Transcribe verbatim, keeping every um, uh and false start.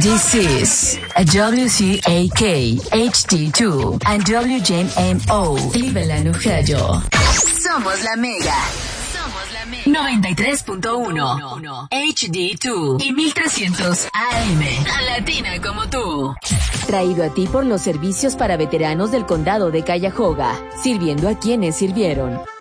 This is a W C A K, H D two, and W J M O, Cleveland, Ohio. Somos la Mega. Somos la Mega. noventa y tres punto uno, H D dos y mil trescientos A M. Tan latina como tú. Traído a ti por los servicios para veteranos del condado de Cuyahoga, sirviendo a quienes sirvieron.